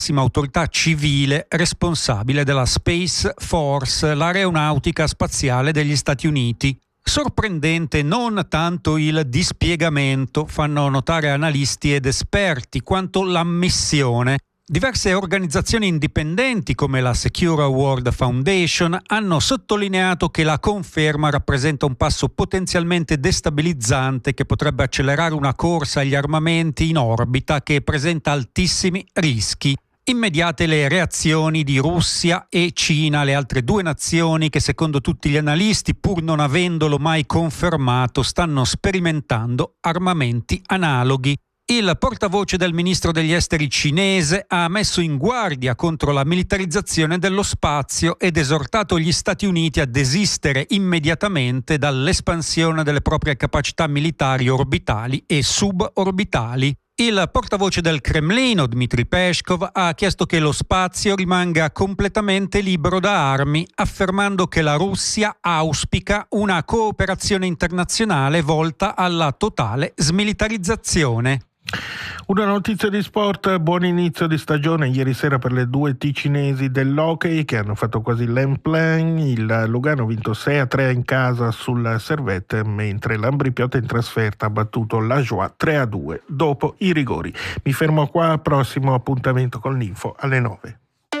massima autorità civile responsabile della Space Force, l'aeronautica spaziale degli Stati Uniti. Sorprendente non tanto il dispiegamento, fanno notare analisti ed esperti, quanto l'ammissione. Diverse organizzazioni indipendenti come la Secure World Foundation hanno sottolineato che la conferma rappresenta un passo potenzialmente destabilizzante che potrebbe accelerare una corsa agli armamenti in orbita che presenta altissimi rischi. Immediate le reazioni di Russia e Cina, le altre due nazioni che secondo tutti gli analisti, pur non avendolo mai confermato, stanno sperimentando armamenti analoghi. Il portavoce del ministro degli esteri cinese ha messo in guardia contro la militarizzazione dello spazio ed esortato gli Stati Uniti a desistere immediatamente dall'espansione delle proprie capacità militari orbitali e suborbitali. Il portavoce del Cremlino, Dmitry Peskov, ha chiesto che lo spazio rimanga completamente libero da armi, affermando che la Russia auspica una cooperazione internazionale volta alla totale smilitarizzazione. Una notizia di sport, buon inizio di stagione ieri sera per le due ticinesi dell'hockey che hanno fatto quasi l'en-plan. Il Lugano ha vinto 6-3 in casa sul Servette, mentre l'Ambrì-Piotta in trasferta ha battuto la Joie 3-2 dopo i rigori. Mi fermo qua, prossimo appuntamento con l'Info alle 9.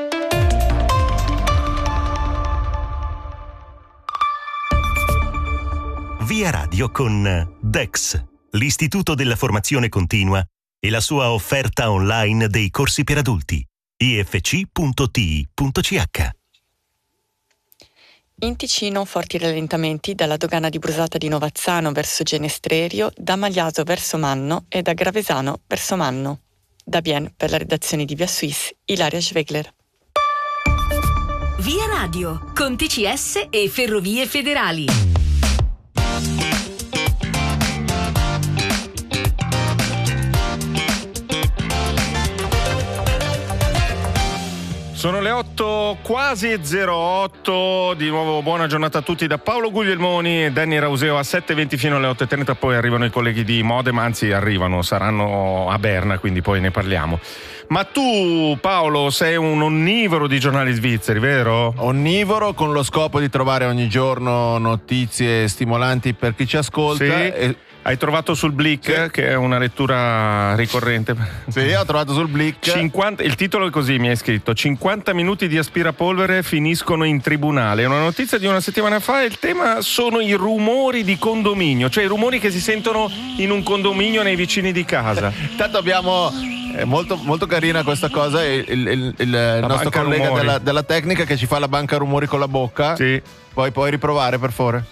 Via Radio con Dex, l'Istituto della Formazione Continua e la sua offerta online dei corsi per adulti. ifc.ti.ch. In Ticino forti rallentamenti dalla dogana di Brusata di Novazzano verso Genestrerio, da Magliaso verso Manno e da Gravesano verso Manno. Da Bien per la redazione di Via Suisse, Ilaria Schwegler. Via Radio con TCS e Ferrovie Federali. Sono le 8, quasi 08, di nuovo buona giornata a tutti da Paolo Guglielmoni e Danny Rauseo a 7:20 fino alle 8:30, poi arrivano i colleghi di Modena, anzi saranno a Berna, quindi poi ne parliamo. Ma tu, Paolo, sei un onnivoro di giornali svizzeri, vero? Onnivoro con lo scopo di trovare ogni giorno notizie stimolanti per chi ci ascolta. Sì. Hai trovato sul Blick, sì, che è una lettura ricorrente. Sì, ho trovato sul Blick. Il titolo è così, mi hai scritto: 50 minuti di aspirapolvere finiscono in tribunale. È una notizia di una settimana fa e il tema sono i rumori di condominio, cioè i rumori che si sentono in un condominio nei vicini di casa. Tanto abbiamo... È molto, molto carina questa cosa, il nostro collega della tecnica che ci fa la banca rumori con la bocca. Sì. Poi puoi riprovare, per favore?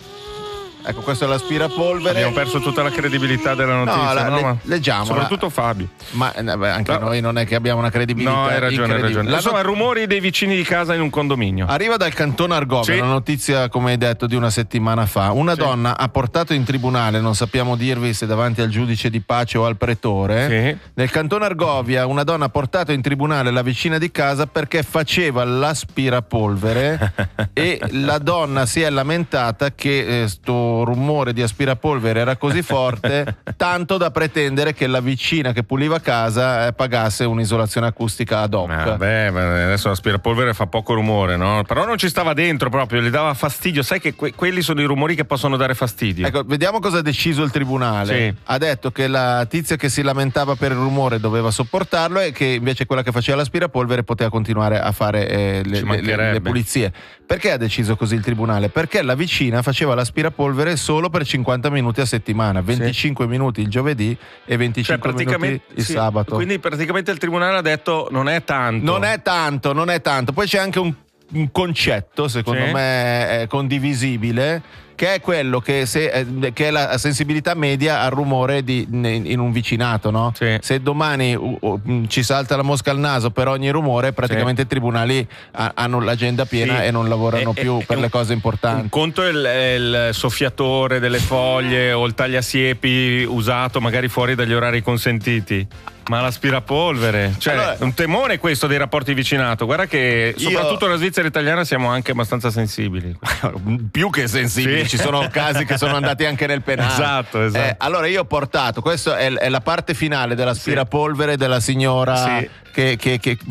Ecco, questo è l'aspirapolvere. Abbiamo perso tutta la credibilità della notizia. No, leggiamo. Soprattutto Fabio. Ma anche noi non è che abbiamo una credibilità. No, hai ragione. Insomma, rumori dei vicini di casa in un condominio. Arriva dal cantone Argovia, sì, una notizia, come hai detto, di una settimana fa. Una donna ha portato in tribunale, non sappiamo dirvi se davanti al giudice di pace o al pretore. Sì. Nel cantone Argovia una donna ha portato in tribunale la vicina di casa perché faceva l'aspirapolvere e la donna si è lamentata che sto rumore di aspirapolvere era così forte tanto da pretendere che la vicina che puliva casa pagasse un'isolazione acustica ad hoc. Vabbè, adesso l'aspirapolvere fa poco rumore, no? Però non ci stava dentro proprio, gli dava fastidio. Sai che quelli sono i rumori che possono dare fastidio. Ecco, vediamo cosa ha deciso il tribunale. Sì. Ha detto che la tizia che si lamentava per il rumore doveva sopportarlo e che invece quella che faceva l'aspirapolvere poteva continuare a fare le pulizie. Perché ha deciso così il tribunale? Perché la vicina faceva l'aspirapolvere solo per 50 minuti a settimana, 25 minuti il giovedì e 25 minuti il sabato. Quindi praticamente il tribunale ha detto non è tanto. Non è tanto. Poi c'è anche un concetto, secondo me, condivisibile, che è quello che è la sensibilità media al rumore in un vicinato, no? Sì. Se domani ci salta la mosca al naso per ogni rumore, praticamente i tribunali hanno l'agenda piena e non lavorano più per le cose importanti. Un conto è il soffiatore delle foglie o il tagliasiepi usato magari fuori dagli orari consentiti. Ma l'aspirapolvere, cioè allora, un temore questo dei rapporti di vicinato. Guarda che soprattutto nella Svizzera italiana siamo anche abbastanza sensibili. Più che sensibili, ci sono casi che sono andati anche nel penale. Esatto. Allora io ho portato, questa è la parte finale dell'aspirapolvere della signora che